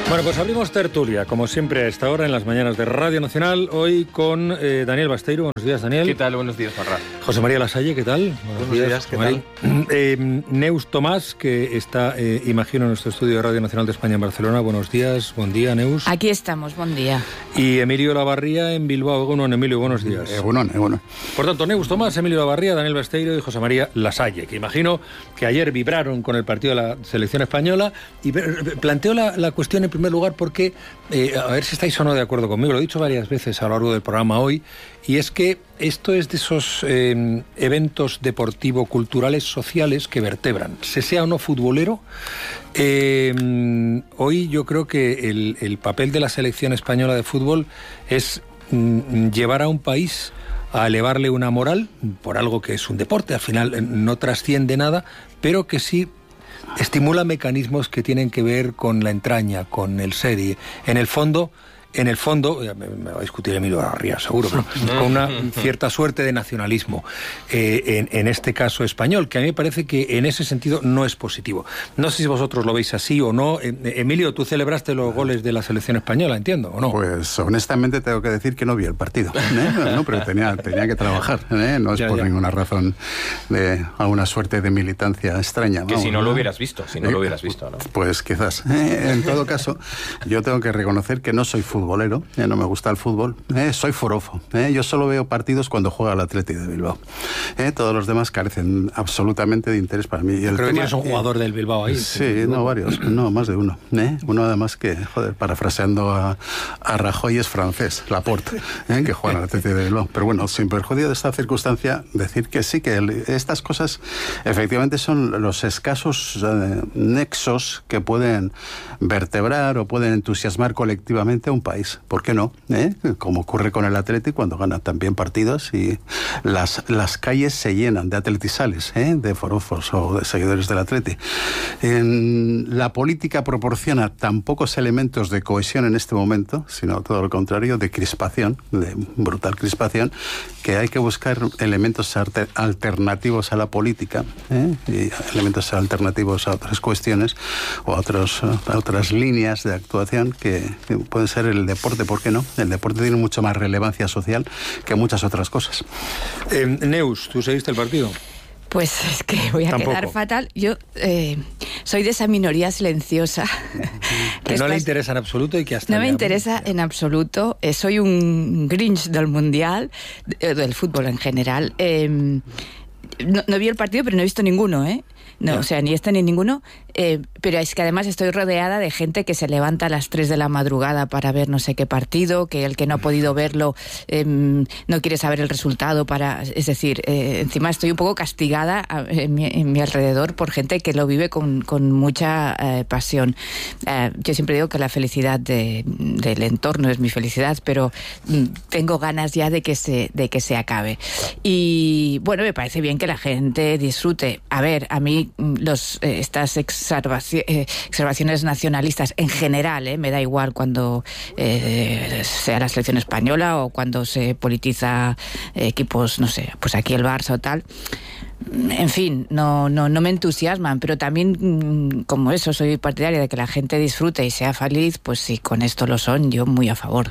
Bueno, pues abrimos tertulia, como siempre a esta hora en las mañanas de Radio Nacional, hoy con Daniel Basteiro. Buenos días, Daniel. ¿Qué tal? Buenos días, Juanra. José María Lasalle, ¿qué tal? Buenos días, ¿qué tal? Neus Tomás, que está, imagino, en nuestro estudio de Radio Nacional de España en Barcelona. Buenos días, buen día, Neus. Aquí estamos, buen día. Y Emilio Lavarría en Bilbao. Bueno, Emilio, buenos días. Bueno. Por tanto, Neus Tomás, Emilio Lavarría, Daniel Basteiro y José María Lasalle, que imagino que ayer vibraron con el partido de la selección española. Y planteo la cuestión en primer lugar porque, a ver si estáis o no de acuerdo conmigo, lo he dicho varias veces a lo largo del programa hoy, y es que esto es de esos eventos deportivo-culturales sociales que vertebran, se sea o no futbolero. Hoy yo creo que el papel de la selección española de fútbol es llevar a un país a elevarle una moral por algo que es un deporte, al final no trasciende nada, pero que sí estimula mecanismos que tienen que ver con la entraña, con el ser, y en el fondo, me va a discutir Emilio Lavarría seguro, pero con una cierta suerte de nacionalismo, en este caso español, que a mí me parece que en ese sentido no es positivo. No sé si vosotros lo veis así o no. Emilio, tú celebraste los goles de la selección española, entiendo, ¿o no? Pues honestamente tengo que decir que no vi el partido, no, pero tenía que trabajar, no es por ninguna razón de alguna suerte de militancia extraña. Que si no lo hubieras visto, ¿no? Pues quizás. En todo caso, yo tengo que reconocer que no soy futbolero, no me gusta el fútbol, soy forofo, yo solo veo partidos cuando juega el Athletic de Bilbao, todos los demás carecen absolutamente de interés para mí. Y creo que tienes un jugador del Bilbao ahí. Sí, no, varios, no, más de uno, uno además que, parafraseando a Rajoy, es francés, Laporte, que juega en el Athletic de Bilbao. Pero bueno, sin perjuicio de esta circunstancia, decir que sí, que estas cosas efectivamente son los escasos nexos que pueden vertebrar o pueden entusiasmar colectivamente a un país. ¿Por qué no? Como ocurre con el Athletic cuando gana también partidos y las calles se llenan de atletizales, de forofos o de seguidores del Athletic. La política proporciona tan pocos elementos de cohesión en este momento, sino todo lo contrario, de crispación, de brutal crispación, que hay que buscar elementos alternativos a la política, y elementos alternativos a otras cuestiones o a otras líneas de actuación que pueden ser el deporte. ¿Por qué no? El deporte tiene mucho más relevancia social que muchas otras cosas. Neus, ¿tú seguiste el partido? Pues es que voy a quedar fatal. Yo soy de esa minoría silenciosa. Que no le interesa en absoluto y que hasta... No me interesa en absoluto. Soy un Grinch del Mundial, del fútbol en general. No vi el partido, pero no he visto ninguno, No, o sea, ni este ni ninguno, pero es que además estoy rodeada de gente que se levanta a las 3 de la madrugada para ver no sé qué partido, que el que no ha podido verlo no quiere saber el resultado es decir, encima estoy un poco castigada en mi alrededor por gente que lo vive con mucha pasión. Yo siempre digo que la felicidad del entorno es mi felicidad, pero tengo ganas ya de que se acabe. Y bueno, me parece bien que la gente disfrute. A ver, a mí estas observaciones nacionalistas en general, me da igual cuando sea la selección española o cuando se politiza equipos, no sé, pues aquí el Barça o tal. En fin, no me entusiasman, pero también como eso soy partidaria de que la gente disfrute y sea feliz, pues si con esto lo son, yo muy a favor.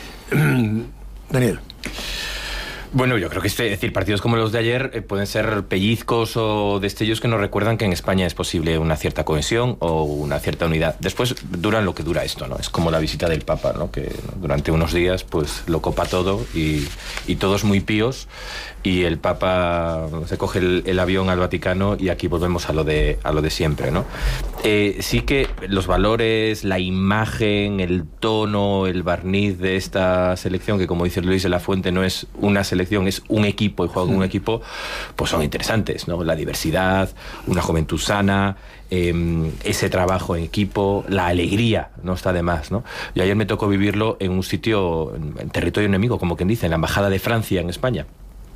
Daniel. Bueno, yo creo que partidos como los de ayer pueden ser pellizcos o destellos que nos recuerdan que en España es posible una cierta cohesión o una cierta unidad. Después duran lo que dura esto, ¿no? Es como la visita del Papa, ¿no? Que durante unos días pues lo copa todo y todos muy píos, y el Papa se coge el avión al Vaticano y aquí volvemos a lo de siempre, ¿no? Sí que los valores, la imagen, el tono, el barniz de esta selección, que como dice Luis de la Fuente no es una selección, es un equipo y juega con un equipo, pues son interesantes, ¿no? La diversidad, una juventud sana, ese trabajo en equipo, la alegría, no está de más, ¿no? Y ayer me tocó vivirlo en un sitio, en territorio enemigo, como quien dice, en la Embajada de Francia en España.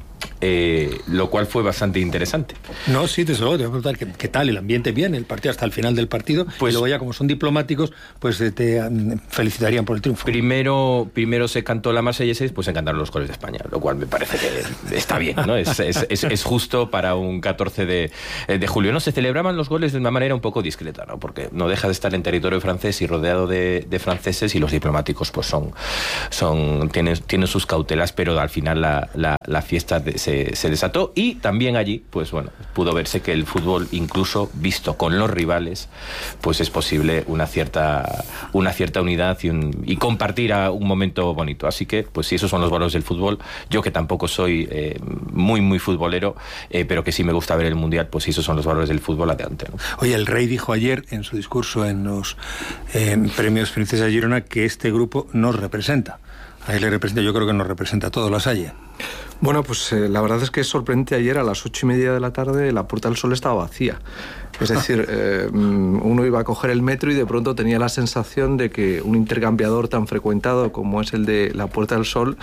lo cual fue bastante interesante. No, sí, desde luego, te voy a preguntar qué tal el ambiente bien, el partido hasta el final del partido, pues, y luego ya como son diplomáticos, pues te felicitarían por el triunfo. Primero se cantó la Marsellesa y después se cantaron los goles de España, lo cual me parece que está bien, ¿no? Es justo para un 14 de julio. No, se celebraban los goles de una manera un poco discreta, ¿no? Porque no deja de estar en territorio francés y rodeado de franceses, y los diplomáticos pues tienen sus cautelas, pero al final la fiesta se desató, y también allí pues bueno, pudo verse que el fútbol, incluso visto con los rivales, pues es posible una cierta unidad y compartir un momento bonito. Así que pues si esos son los valores del fútbol, yo que tampoco soy muy futbolero, pero que sí me gusta ver el Mundial, pues si esos son los valores del fútbol, adelante, ¿no? Oye, el rey dijo ayer en su discurso en los premios Princesa Girona que este grupo nos representa. A él le representa, yo creo que nos representa a todos, La Salle. Bueno, pues la verdad es que es sorprendente. Ayer a las 8:30 de la tarde la Puerta del Sol estaba vacía. Es decir, uno iba a coger el metro y de pronto tenía la sensación de que un intercambiador tan frecuentado como es el de la Puerta del Sol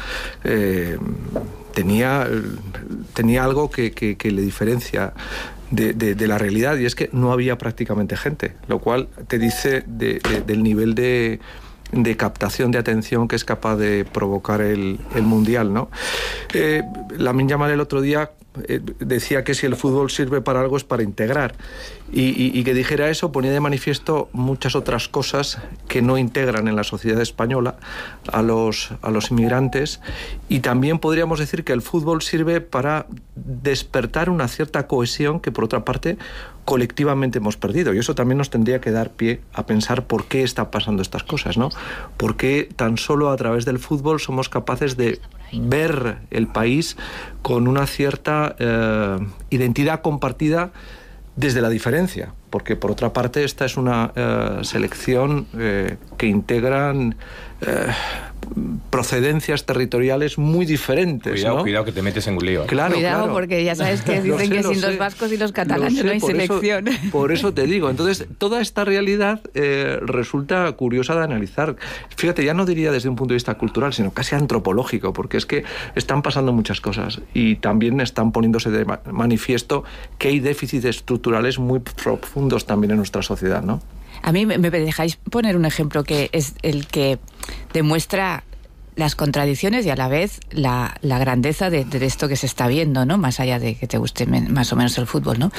tenía algo que le diferencia de la realidad, y es que no había prácticamente gente, lo cual te dice del nivel de captación de atención que es capaz de provocar el Mundial, ¿no? Lamine Yamal el otro día decía que si el fútbol sirve para algo es para integrar, y que dijera eso ponía de manifiesto muchas otras cosas que no integran en la sociedad española a los inmigrantes, y también podríamos decir que el fútbol sirve para despertar una cierta cohesión que por otra parte colectivamente hemos perdido, y eso también nos tendría que dar pie a pensar por qué están pasando estas cosas, ¿no? ¿Por qué tan solo a través del fútbol somos capaces de ver el país con una cierta identidad compartida desde la diferencia? Porque por otra parte esta es una selección que integran procedencias territoriales muy diferentes. Cuidado que te metes en un lío. Claro, porque ya sabes que dicen que sin los vascos y los catalanes no hay selección. Por eso te digo. Entonces, toda esta realidad resulta curiosa de analizar. Fíjate, ya no diría desde un punto de vista cultural, sino casi antropológico, porque es que están pasando muchas cosas y también están poniéndose de manifiesto que hay déficits estructurales muy profundos también en nuestra sociedad, ¿no? A mí me dejáis poner un ejemplo que es el que demuestra las contradicciones y a la vez la grandeza de esto que se está viendo, ¿no? Más allá de que te guste más o menos el fútbol, ¿no?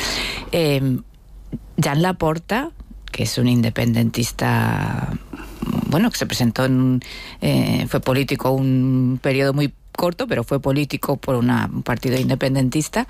Joan Laporta, que es un independentista, bueno, que se presentó fue político un periodo muy corto, pero fue político por un partido independentista,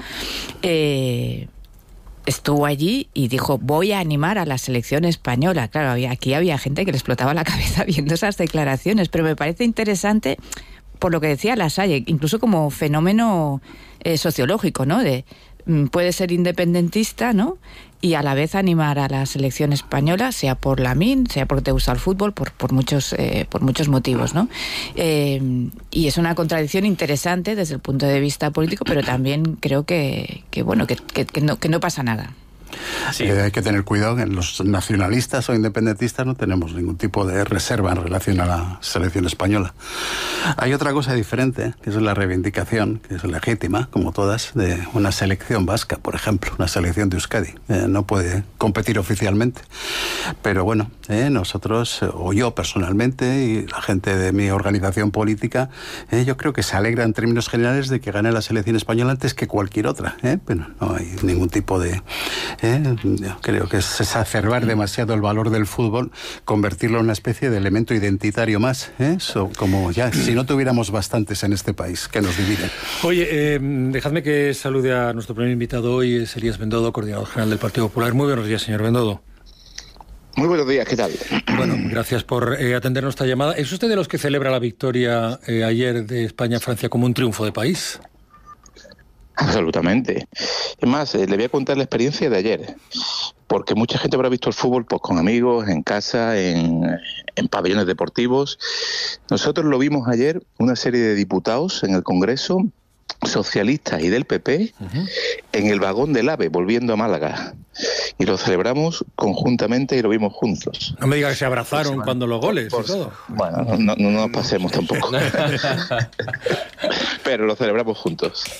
estuvo allí y dijo, voy a animar a la selección española. Claro, aquí había gente que le explotaba la cabeza viendo esas declaraciones, pero me parece interesante por lo que decía La Salle, incluso como fenómeno sociológico, ¿no? Puede ser independentista, ¿no? Y a la vez animar a la selección española, sea por Lamine, sea porque te gusta el fútbol, por muchos motivos, ¿no? Y es una contradicción interesante desde el punto de vista político, pero también creo que no pasa nada. Sí. Hay que tener cuidado, que los nacionalistas o independentistas no tenemos ningún tipo de reserva en relación a la selección española. Hay otra cosa diferente, que es la reivindicación, que es legítima, como todas, de una selección vasca, por ejemplo, una selección de Euskadi. No puede competir oficialmente, pero bueno, nosotros, o yo personalmente, y la gente de mi organización política, yo creo que se alegra en términos generales de que gane la selección española antes que cualquier otra, pero no hay ningún tipo de... Yo creo que es exacerbar demasiado el valor del fútbol, convertirlo en una especie de elemento identitario más, como ya si no tuviéramos bastantes en este país que nos dividen. Oye, dejadme que salude a nuestro primer invitado hoy, es Elías Bendodo, coordinador general del Partido Popular. Muy buenos días, señor Bendodo. Muy buenos días, ¿qué tal? Bueno, gracias por atender nuestra llamada. ¿Es usted de los que celebra la victoria ayer de España-Francia como un triunfo de país? Absolutamente. Es más, le voy a contar la experiencia de ayer, porque mucha gente habrá visto el fútbol pues con amigos, en casa, en pabellones deportivos. Nosotros lo vimos ayer, una serie de diputados en el Congreso, socialistas y del PP, en el vagón del AVE, volviendo a Málaga. Y lo celebramos conjuntamente y lo vimos juntos. No me diga que se abrazaron cuando los goles y todo. Bueno, no nos pasemos tampoco. Pero lo celebramos juntos.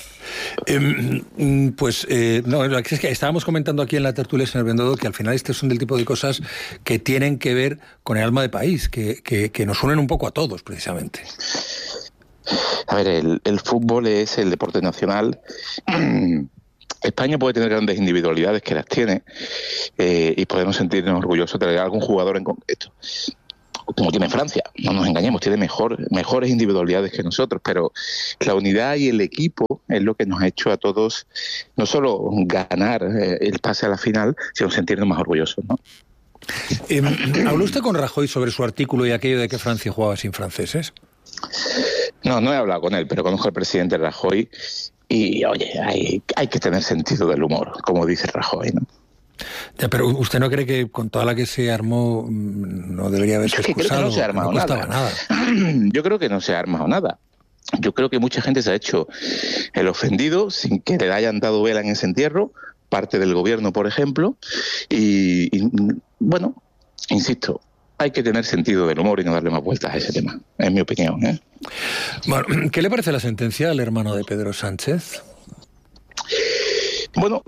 No, es que estábamos comentando aquí en la tertulia, señor Bendodo, que al final este son del tipo de cosas que tienen que ver con el alma de país, que nos unen un poco a todos, precisamente. A ver, el fútbol es el deporte nacional. España puede tener grandes individualidades, que las tiene, y podemos sentirnos orgullosos de algún jugador en concreto. Como tiene Francia, no nos engañemos, tiene mejores individualidades que nosotros, pero la unidad y el equipo es lo que nos ha hecho a todos no solo ganar el pase a la final, sino sentirnos más orgullosos, ¿no? ¿Habló usted con Rajoy sobre su artículo y aquello de que Francia jugaba sin franceses? No he hablado con él, pero conozco al presidente Rajoy y, oye, hay que tener sentido del humor, como dice Rajoy, ¿no? Ya, pero ¿usted no cree que con toda la que se armó no debería haberse excusado? Creo que no se ha armado nada. Yo creo que no se ha armado nada. Yo creo que mucha gente se ha hecho el ofendido sin que le hayan dado vela en ese entierro, parte del gobierno, por ejemplo, y bueno, insisto, hay que tener sentido del humor y no darle más vueltas a ese tema, en mi opinión, ¿eh? Bueno, ¿qué le parece la sentencia al hermano de Pedro Sánchez? Bueno,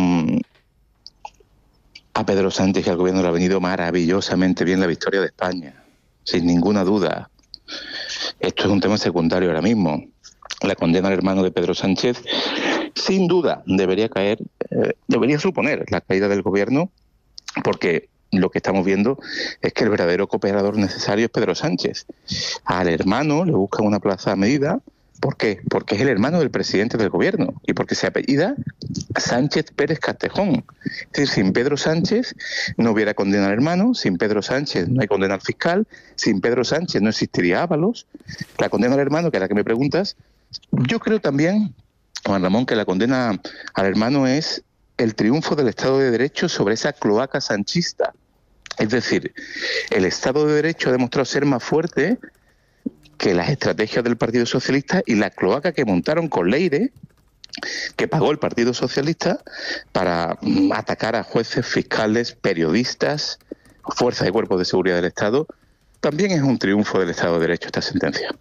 a Pedro Sánchez y al gobierno le ha venido maravillosamente bien la victoria de España, sin ninguna duda. Esto es un tema secundario ahora mismo. La condena al hermano de Pedro Sánchez, sin duda, debería suponer la caída del gobierno, porque lo que estamos viendo es que el verdadero cooperador necesario es Pedro Sánchez. Al hermano le buscan una plaza a medida. ¿Por qué? Porque es el hermano del presidente del gobierno y porque se apellida Sánchez Pérez Castejón. Es decir, sin Pedro Sánchez no hubiera condena al hermano, sin Pedro Sánchez no hay condena al fiscal, sin Pedro Sánchez no existiría Ábalos. La condena al hermano, que es la que me preguntas, yo creo también, Juan Ramón, que la condena al hermano es el triunfo del Estado de Derecho sobre esa cloaca sanchista. Es decir, el Estado de Derecho ha demostrado ser más fuerte que las estrategias del Partido Socialista y la cloaca que montaron con Leire, que pagó el Partido Socialista para atacar a jueces, fiscales, periodistas, fuerzas y cuerpos de seguridad del Estado. También es un triunfo del Estado de Derecho esta sentencia.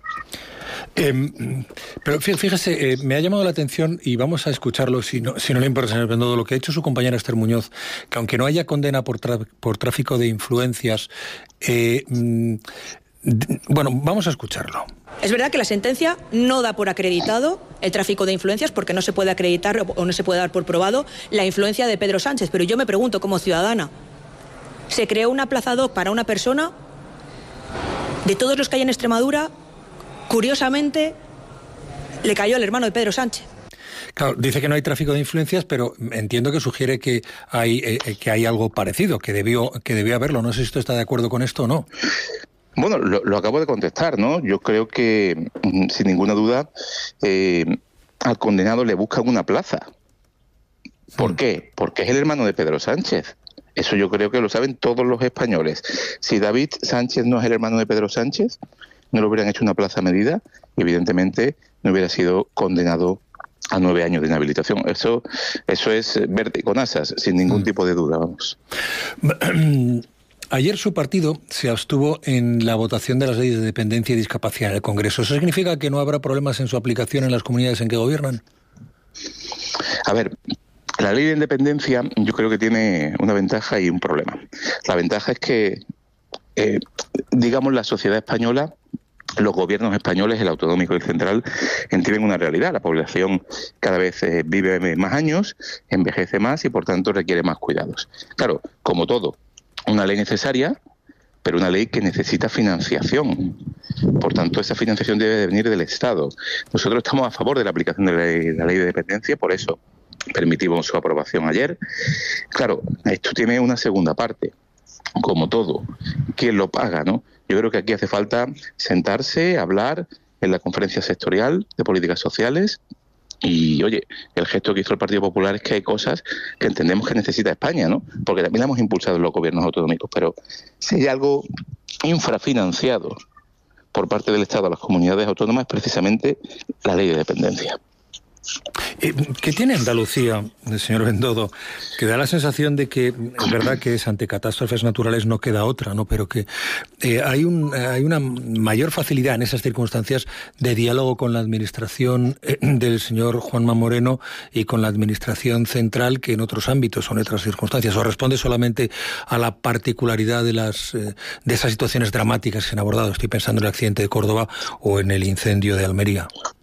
Pero fíjese, me ha llamado la atención, y vamos a escucharlo si no le importa, señor Bendodo, lo que ha hecho su compañera Esther Muñoz, que aunque no haya condena por tráfico de influencias, bueno, vamos a escucharlo. Es verdad que la sentencia no da por acreditado el tráfico de influencias, porque no se puede acreditar o no se puede dar por probado la influencia de Pedro Sánchez. Pero yo me pregunto, como ciudadana, ¿se creó una plaza ad hoc para una persona? De todos los que hay en Extremadura, curiosamente, le cayó al hermano de Pedro Sánchez. Claro, dice que no hay tráfico de influencias, pero entiendo que sugiere que hay algo parecido, que debió haberlo. No sé si usted está de acuerdo con esto o no. Bueno, lo acabo de contestar, ¿no? Yo creo que, sin ninguna duda, al condenado le buscan una plaza. ¿Por qué? Porque es el hermano de Pedro Sánchez. Eso yo creo que lo saben todos los españoles. Si David Sánchez no es el hermano de Pedro Sánchez, no le hubieran hecho una plaza a medida y, evidentemente, no hubiera sido condenado a 9 años de inhabilitación. Eso es verde con asas, sin ningún tipo de duda, vamos. Ayer su partido se abstuvo en la votación de las leyes de dependencia y discapacidad en el Congreso. ¿Eso significa que no habrá problemas en su aplicación en las comunidades en que gobiernan? A ver, la ley de independencia yo creo que tiene una ventaja y un problema. La ventaja es que, digamos, la sociedad española, los gobiernos españoles, el autonómico y el central, entienden una realidad. La población cada vez vive más años, envejece más y, por tanto, requiere más cuidados. Claro, como todo, una ley necesaria, pero una ley que necesita financiación. Por tanto, esa financiación debe de venir del Estado. Nosotros estamos a favor de la aplicación de la ley de dependencia, por eso permitimos su aprobación ayer. Claro, esto tiene una segunda parte, como todo. ¿Quién lo paga, no? Yo creo que aquí hace falta sentarse, hablar en la conferencia sectorial de políticas sociales. Y, oye, el gesto que hizo el Partido Popular es que hay cosas que entendemos que necesita España, ¿no? Porque también la hemos impulsado en los gobiernos autonómicos, pero si hay algo infrafinanciado por parte del Estado a las comunidades autónomas es precisamente la ley de dependencia. ¿Qué tiene Andalucía, señor Bendodo? Que da la sensación de que, es verdad que es ante catástrofes naturales no queda otra, ¿no? Pero que hay una mayor facilidad en esas circunstancias de diálogo con la administración del señor Juanma Moreno y con la administración central que en otros ámbitos o en otras circunstancias. ¿O responde solamente a la particularidad de esas situaciones dramáticas que se han abordado? Estoy pensando en el accidente de Córdoba o en el incendio de Almería.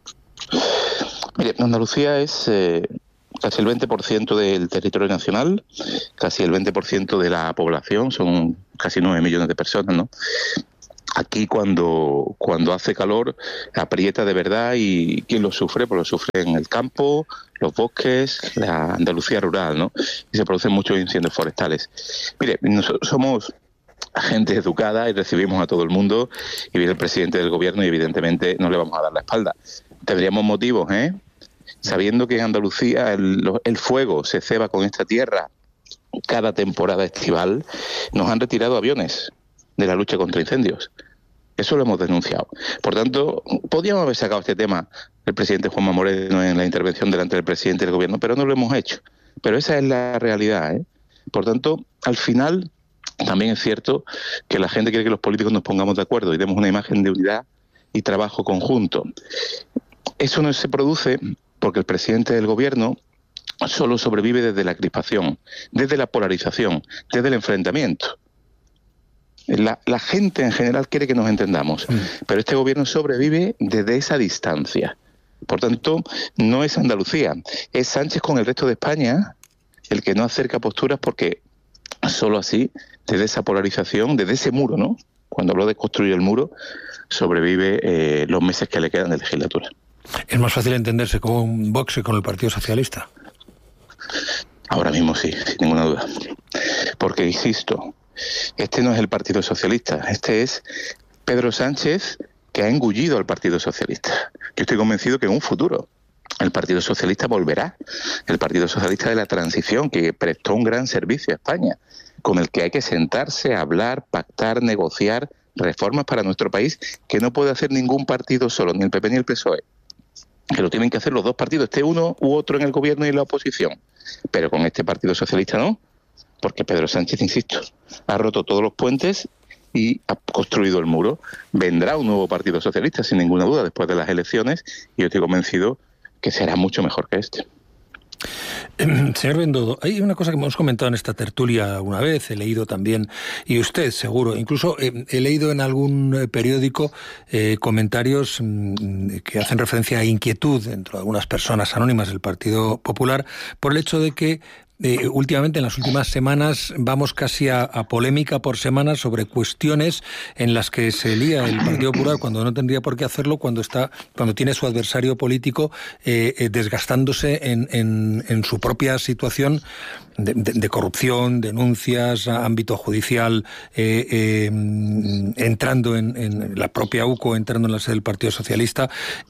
Mire, Andalucía es casi el 20% del territorio nacional, casi el 20% de la población, son casi 9 millones de personas, ¿no? Aquí cuando hace calor aprieta de verdad, y ¿quién lo sufre? Pues lo sufre en el campo, los bosques, la Andalucía rural, ¿no? Y se producen muchos incendios forestales. Mire, nosotros somos gente educada y recibimos a todo el mundo, y viene el presidente del gobierno y evidentemente no le vamos a dar la espalda. Tendríamos motivos, sabiendo que en Andalucía el fuego se ceba con esta tierra cada temporada estival. Nos han retirado aviones de la lucha contra incendios. Eso lo hemos denunciado. Por tanto, podíamos haber sacado este tema el presidente Juanma Moreno en la intervención delante del presidente del gobierno, pero no lo hemos hecho. Pero esa es la realidad, Por tanto, al final, también es cierto que la gente quiere que los políticos nos pongamos de acuerdo y demos una imagen de unidad y trabajo conjunto. Eso no se produce porque el presidente del gobierno solo sobrevive desde la crispación, desde la polarización, desde el enfrentamiento. La gente en general quiere que nos entendamos, pero este gobierno sobrevive desde esa distancia. Por tanto, no es Andalucía, es Sánchez con el resto de España el que no acerca posturas, porque solo así, desde esa polarización, desde ese muro, ¿no? Cuando habló de construir el muro, sobrevive los meses que le quedan de legislatura. ¿Es más fácil entenderse con un Vox y con el Partido Socialista? Ahora mismo sí, sin ninguna duda. Porque, insisto, este no es el Partido Socialista, este es Pedro Sánchez, que ha engullido al Partido Socialista. Yo estoy convencido que en un futuro el Partido Socialista volverá. El Partido Socialista de la transición, que prestó un gran servicio a España, con el que hay que sentarse, hablar, pactar, negociar reformas para nuestro país, que no puede hacer ningún partido solo, ni el PP ni el PSOE. Que lo tienen que hacer los dos partidos, esté uno u otro en el gobierno y en la oposición. Pero con este Partido Socialista no, porque Pedro Sánchez, insisto, ha roto todos los puentes y ha construido el muro. Vendrá un nuevo Partido Socialista, sin ninguna duda, después de las elecciones, y yo estoy convencido que será mucho mejor que este. Señor Bendodo, hay una cosa que hemos comentado en esta tertulia una vez, he leído también, y usted seguro, incluso he leído en algún periódico comentarios que hacen referencia a inquietud dentro de algunas personas anónimas del Partido Popular por el hecho de que últimamente, en las últimas semanas, vamos casi a polémica por semana sobre cuestiones en las que se lía el Partido Popular cuando no tendría por qué hacerlo, cuando tiene su adversario político desgastándose en su propia situación de corrupción, denuncias, ámbito judicial, entrando en la propia UCO, entrando en la sede del Partido Socialista.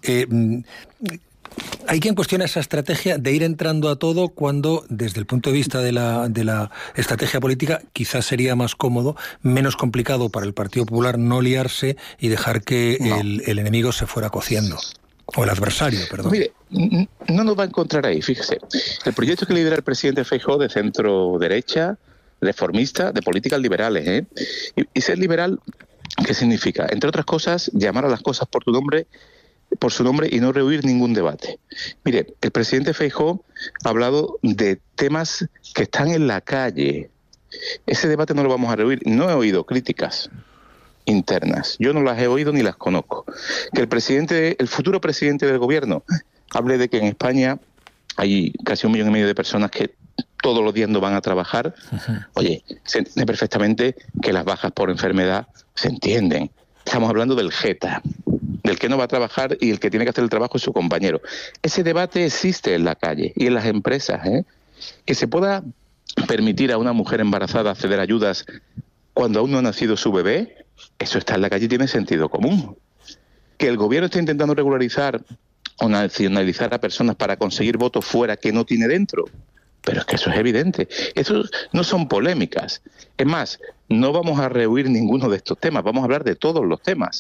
Hay quien cuestiona esa estrategia de ir entrando a todo cuando, desde el punto de vista de la estrategia política, quizás sería más cómodo, menos complicado para el Partido Popular no liarse y dejar que el enemigo se fuera cociendo. O el adversario, perdón. Mire, no nos va a encontrar ahí, fíjese. El proyecto que lidera el presidente Feijóo, de centro-derecha, reformista, de políticas liberales, Y ser liberal, ¿qué significa? Entre otras cosas, llamar a las cosas por su nombre y no rehuir ningún debate. Mire, el presidente Feijóo ha hablado de temas que están en la calle. Ese debate no lo vamos a rehuir. No he oído críticas internas. Yo no las he oído ni las conozco. Que el futuro presidente del gobierno hable de que en España hay casi 1,5 millones de personas que todos los días no van a trabajar. Oye, se entiende perfectamente que las bajas por enfermedad se entienden. Estamos hablando del jeta, del que no va a trabajar y el que tiene que hacer el trabajo es su compañero. Ese debate existe en la calle y en las empresas. Que se pueda permitir a una mujer embarazada acceder a ayudas cuando aún no ha nacido su bebé, eso está en la calle y tiene sentido común. Que el gobierno esté intentando regularizar o nacionalizar a personas para conseguir votos fuera que no tiene dentro, pero es que eso es evidente. Eso no son polémicas. Es más, no vamos a rehuir ninguno de estos temas, vamos a hablar de todos los temas,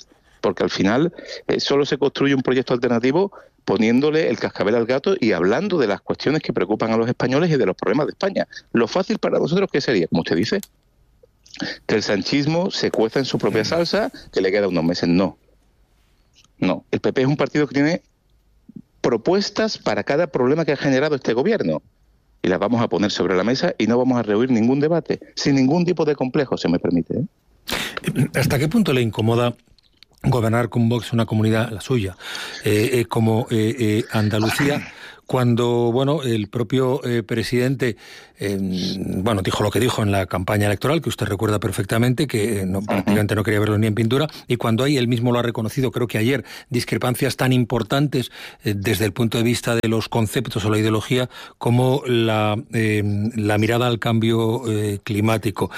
porque al final solo se construye un proyecto alternativo poniéndole el cascabel al gato y hablando de las cuestiones que preocupan a los españoles y de los problemas de España. Lo fácil para nosotros, ¿qué sería? Como usted dice, que el sanchismo se cueza en su propia salsa, que le queda unos meses. No, el PP es un partido que tiene propuestas para cada problema que ha generado este gobierno y las vamos a poner sobre la mesa y no vamos a rehuir ningún debate, sin ningún tipo de complejo, se me permite. ¿Hasta qué punto le incomoda gobernar con Vox una comunidad, la suya, como Andalucía, cuando, bueno, el propio presidente, dijo lo que dijo en la campaña electoral, que usted recuerda perfectamente, que prácticamente no quería verlo ni en pintura, y cuando ahí él mismo lo ha reconocido, creo que ayer, discrepancias tan importantes desde el punto de vista de los conceptos o la ideología, como la mirada al cambio climático.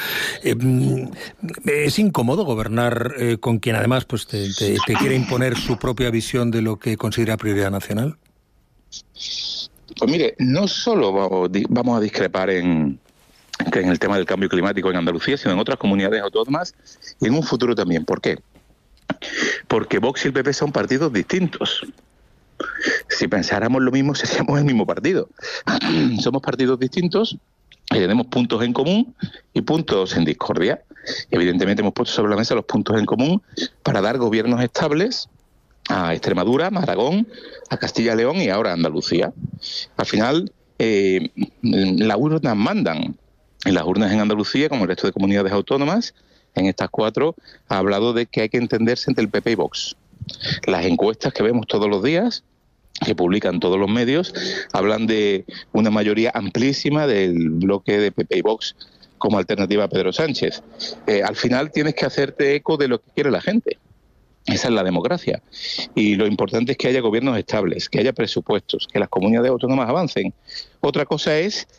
¿Es incómodo gobernar con quien además pues te quiere imponer su propia visión de lo que considera prioridad nacional? Pues mire, no solo vamos a discrepar en el tema del cambio climático en Andalucía, sino en otras comunidades autónomas y en un futuro también. ¿Por qué? Porque Vox y el PP son partidos distintos. Si pensáramos lo mismo, seríamos el mismo partido. Somos partidos distintos y tenemos puntos en común y puntos en discordia. Evidentemente hemos puesto sobre la mesa los puntos en común para dar gobiernos estables a Extremadura, a Aragón, a Castilla y León y ahora a Andalucía. Al final, las urnas mandan. En las urnas en Andalucía, como el resto de comunidades autónomas, en estas 4, ha hablado de que hay que entenderse entre el PP y Vox. Las encuestas que vemos todos los días, que publican todos los medios, hablan de una mayoría amplísima del bloque de PP y Vox como alternativa a Pedro Sánchez. Al final tienes que hacerte eco de lo que quiere la gente. Esa es la democracia. Y lo importante es que haya gobiernos estables, que haya presupuestos, que las comunidades autónomas avancen. Otra cosa es,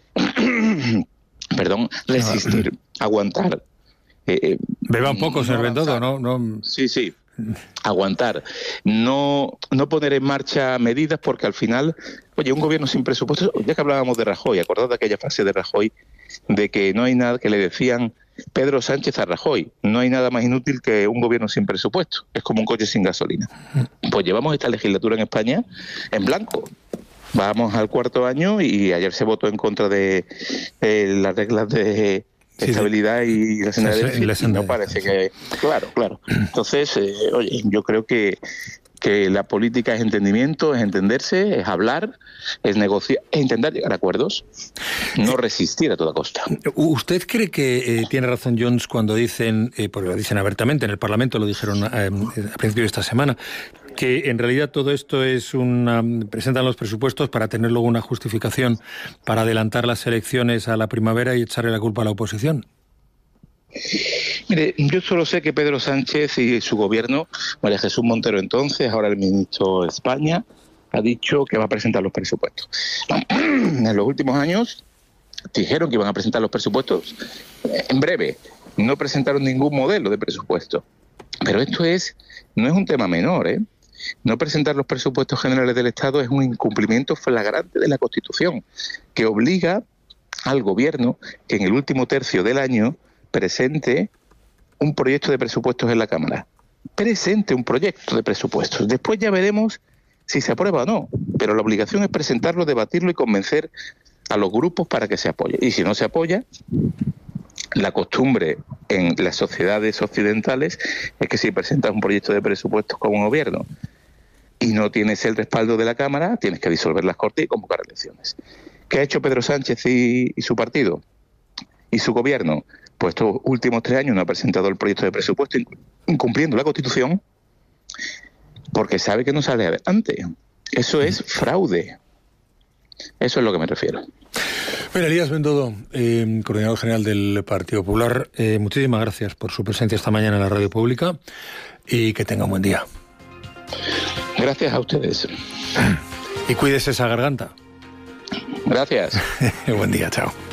resistir, aguantar. Beba un poco, señor Bendodo, ¿no? Sí. Aguantar. No poner en marcha medidas porque al final, un gobierno sin presupuestos, ya que hablábamos de Rajoy, acordad de aquella frase de Rajoy de que no hay nada que le decían Pedro Sánchez a Rajoy, no hay nada más inútil que un gobierno sin presupuesto, es como un coche sin gasolina. Pues llevamos esta legislatura en España en blanco. Vamos al 4º año y ayer se votó en contra de las reglas de estabilidad y la senda de déficit. No parece que... Claro. Entonces, yo creo que la política es entendimiento, es entenderse, es hablar, es negociar, es intentar llegar a acuerdos, no resistir a toda costa. ¿Usted cree que tiene razón Junts cuando dicen, porque lo dicen abiertamente, en el Parlamento lo dijeron a principio de esta semana, que en realidad todo esto es presentan los presupuestos para tener luego una justificación para adelantar las elecciones a la primavera y echarle la culpa a la oposición? Mire, yo solo sé que Pedro Sánchez y su gobierno, María Jesús Montero entonces, ahora el ministro de España, ha dicho que va a presentar los presupuestos. En los últimos años dijeron que iban a presentar los presupuestos en breve. No presentaron ningún modelo de presupuesto. Pero esto no es un tema menor, ¿eh? No presentar los presupuestos generales del Estado es un incumplimiento flagrante de la Constitución, que obliga al gobierno que en el último tercio del año presente un proyecto de presupuestos en la Cámara. Presente un proyecto de presupuestos. Después ya veremos si se aprueba o no. Pero la obligación es presentarlo, debatirlo y convencer a los grupos para que se apoye. Y si no se apoya, la costumbre en las sociedades occidentales es que si presentas un proyecto de presupuestos como un gobierno y no tienes el respaldo de la Cámara, tienes que disolver las Cortes y convocar elecciones. ¿Qué ha hecho Pedro Sánchez y su partido y su gobierno? Pues estos últimos 3 años no ha presentado el proyecto de presupuesto incumpliendo la Constitución porque sabe que no sale adelante. Eso es fraude. Eso es a lo que me refiero. Bueno, Elías Bendodo, coordinador general del Partido Popular, muchísimas gracias por su presencia esta mañana en la radio pública y que tenga un buen día. Gracias a ustedes. Y cuídese esa garganta. Gracias. Buen día, chao.